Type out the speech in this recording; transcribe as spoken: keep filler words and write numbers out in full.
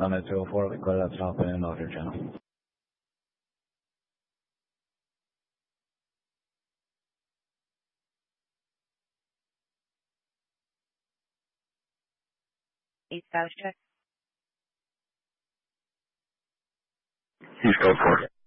on the two oh four, we clear that stop and off your channel. Eight status check. He's code four.